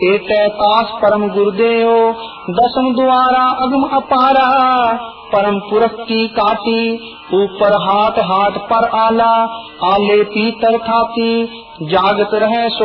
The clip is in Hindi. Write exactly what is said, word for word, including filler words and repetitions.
एते पास परम गुरुदेव दसम द्वारा अगम अपारा परम पुरख की काटी ऊपर हाथ हाथ पर आला आले पीतर थाती जागत रहे सो